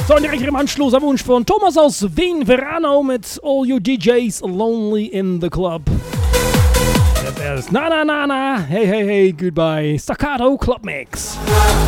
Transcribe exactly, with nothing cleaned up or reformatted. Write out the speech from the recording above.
So, und direkt im Anschluss ein Wunsch von Thomas aus Wien, Verano mit All You D Js Lonely in the Club. Das ist Na Na Na Na, Hey Hey Hey Goodbye, Staccato Club Mix.